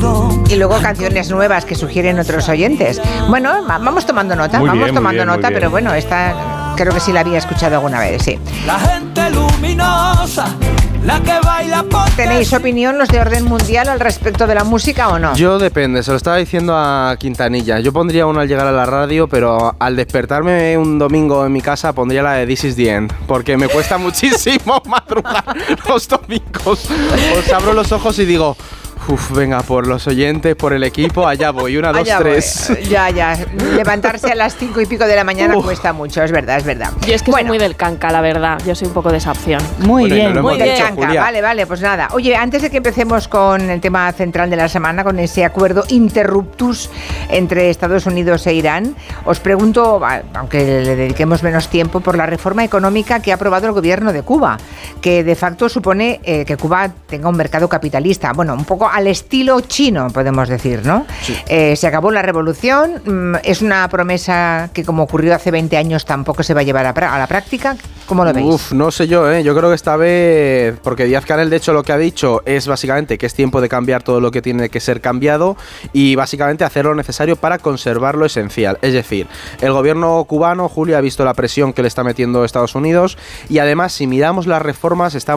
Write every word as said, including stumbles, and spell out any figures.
Y luego canciones nuevas que sugieren otros oyentes. Bueno, vamos tomando nota, Muy vamos bien, tomando muy bien, nota, muy pero bien. bueno, esta creo que sí la había escuchado alguna vez, sí. La gente luminosa, la que baila por... ¿Tenéis opinión los de orden mundial al respecto de la música o no? Yo depende, se lo estaba diciendo a Quintanilla. Yo pondría uno al llegar a la radio, pero al despertarme un domingo en mi casa pondría la de This is the End, porque me cuesta muchísimo madrugar los domingos. Os abro los ojos y digo... Uf, venga, por los oyentes, por el equipo, allá voy, una, dos, Allá tres. voy. Ya, ya. Levantarse a las cinco y pico de la mañana Uf. cuesta mucho, es verdad, es verdad. Yo es que bueno, soy muy del canca, la verdad. Yo soy un poco de esa opción. Muy Bueno, bien. no lo muy hemos del dicho, canca. Julia. Vale, vale, pues nada. Oye, antes de que empecemos con el tema central de la semana, con ese acuerdo interruptus entre Estados Unidos e Irán, os pregunto, aunque le dediquemos menos tiempo, por la reforma económica que ha aprobado el gobierno de Cuba, que de facto supone eh, que Cuba tenga un mercado capitalista, bueno, un poco al estilo chino, podemos decir, ¿no? Sí. Eh, se acabó la revolución, mm, es una promesa que, como ocurrió hace veinte años, tampoco se va a llevar a, pra- a la práctica. ¿Cómo lo veis? Uf, no sé yo, ¿eh? Yo creo que esta vez, porque Díaz-Canel de hecho lo que ha dicho es básicamente que es tiempo de cambiar todo lo que tiene que ser cambiado y básicamente hacer lo necesario para conservar lo esencial. Es decir, el gobierno cubano, Julia, ha visto la presión que le está metiendo Estados Unidos y además si miramos las reformas están